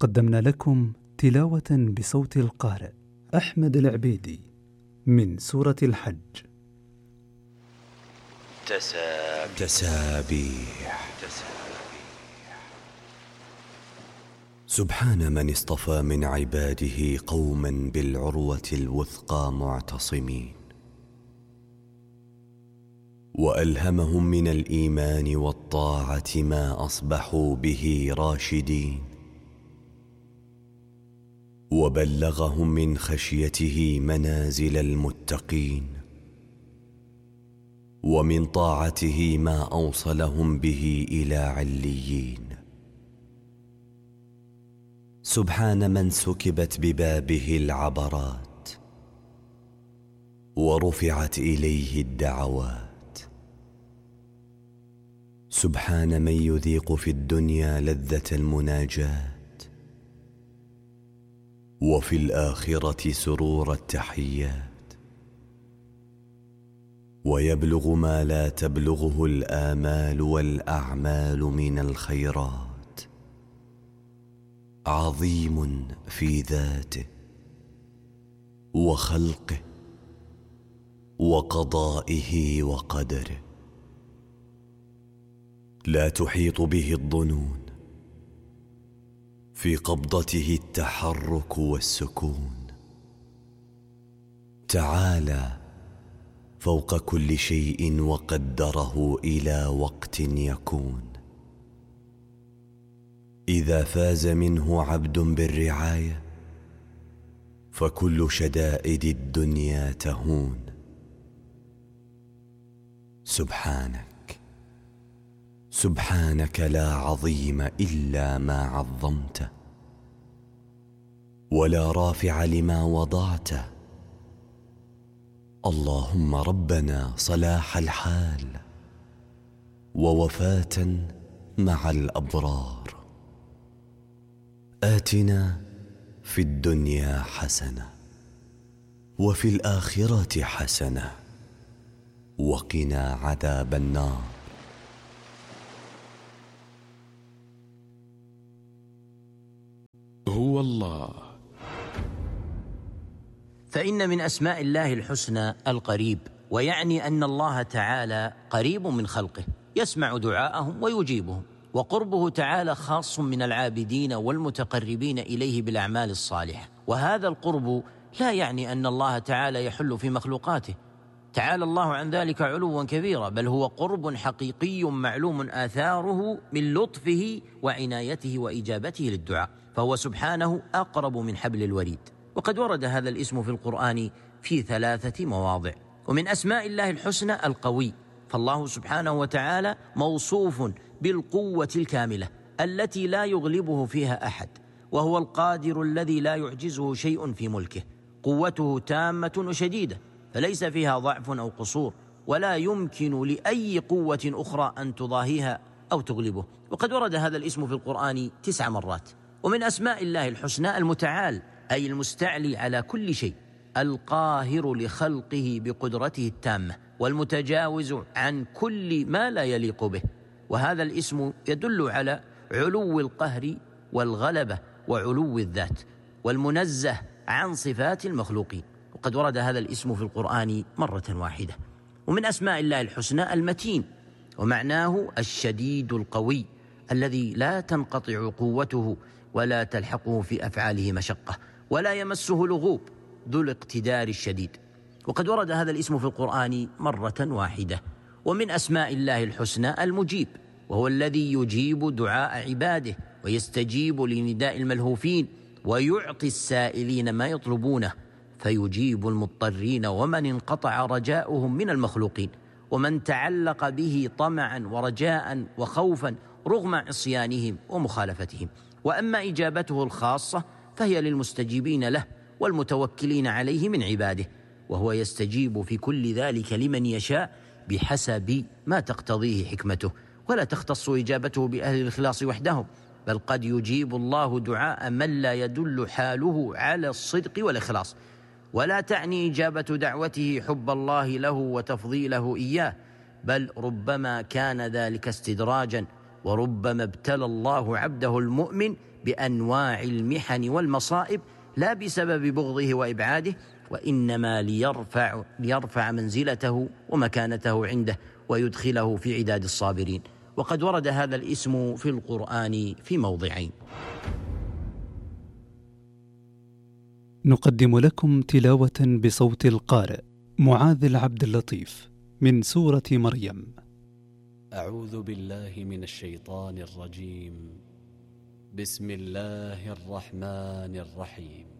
قدمنا لكم تلاوة بصوت القارئ أحمد العبيدي من سورة الحج. تسابيح. سبحان من اصطفى من عباده قوما بالعروة الوثقى معتصمين، وألهمهم من الإيمان والطاعة ما أصبحوا به راشدين، وبلغهم من خشيته منازل المتقين، ومن طاعته ما أوصلهم به إلى عليين. سبحان من سكبت ببابه العبرات ورفعت إليه الدعوات. سبحان من يذيق في الدنيا لذة المناجات، وفي الآخرة سرور التحيات، ويبلغ ما لا تبلغه الآمال والأعمال من الخيرات. عظيم في ذاته وخلقه وقضائه وقدره، لا تحيط به الظنون، في قبضته التحرك والسكون. تعالى فوق كل شيء وقدره إلى وقت يكون. إذا فاز منه عبد بالرعاية فكل شدائد الدنيا تهون. سبحانك، سبحانك لا عظيم إلا ما عظمته، ولا رافع لما وضعته. اللهم ربنا صلاح الحال ووفاة مع الأبرار. آتنا في الدنيا حسنة وفي الآخرة حسنة وقنا عذاب النار. هو الله. فإن من أسماء الله الحسنى القريب، ويعني أن الله تعالى قريب من خلقه، يسمع دعاءهم ويجيبهم، وقربه تعالى خاص من العابدين والمتقربين إليه بالأعمال الصالحة. وهذا القرب لا يعني أن الله تعالى يحل في مخلوقاته، تعالى الله عن ذلك علوا كبيرا، بل هو قرب حقيقي معلوم آثاره من لطفه وعنايته وإجابته للدعاء، فهو سبحانه أقرب من حبل الوريد. وقد ورد هذا الاسم في القرآن في 3 مواضع. ومن أسماء الله الحسنى القوي، فالله سبحانه وتعالى موصوف بالقوة الكاملة التي لا يغلبه فيها أحد، وهو القادر الذي لا يعجزه شيء في ملكه. قوته تامة وشديدة، فليس فيها ضعف أو قصور، ولا يمكن لأي قوة أخرى أن تضاهيها أو تغلبه. وقد ورد هذا الاسم في القرآن 9 مرات. ومن أسماء الله الحسنى المتعال، أي المستعلي على كل شيء، القاهر لخلقه بقدرته التامة، والمتجاوز عن كل ما لا يليق به. وهذا الاسم يدل على علو القهر والغلبة وعلو الذات، والمنزه عن صفات المخلوقين. وقد ورد هذا الاسم في القرآن مرة واحدة. ومن أسماء الله الحسنى المتين، ومعناه الشديد القوي الذي لا تنقطع قوته ولا تلحقه في أفعاله مشقة، ولا يمسه لغوب، ذو الاقتدار الشديد. وقد ورد هذا الاسم في القرآن مرة واحدة. ومن أسماء الله الحسنى المجيب، وهو الذي يجيب دعاء عباده ويستجيب لنداء الملهوفين، ويعطي السائلين ما يطلبونه، فيجيب المضطرين ومن انقطع رجاؤهم من المخلوقين، ومن تعلق به طمعا ورجاء وخوفا رغم عصيانهم ومخالفتهم. وأما إجابته الخاصة فهي للمستجيبين له والمتوكلين عليه من عباده، وهو يستجيب في كل ذلك لمن يشاء بحسب ما تقتضيه حكمته، ولا تختص إجابته بأهل الإخلاص وحدهم، بل قد يجيب الله دعاء من لا يدل حاله على الصدق والإخلاص. ولا تعني إجابة دعوته حب الله له وتفضيله إياه، بل ربما كان ذلك استدراجا، وربما ابتلى الله عبده المؤمن بأنواع المحن والمصائب، لا بسبب بغضه وإبعاده، وإنما ليرفع منزلته ومكانته عنده ويدخله في عداد الصابرين. وقد ورد هذا الاسم في القرآن في موضعين. نقدم لكم تلاوة بصوت القارئ معاذ العبد اللطيف من سورة مريم. أعوذ بالله من الشيطان الرجيم. بسم الله الرحمن الرحيم.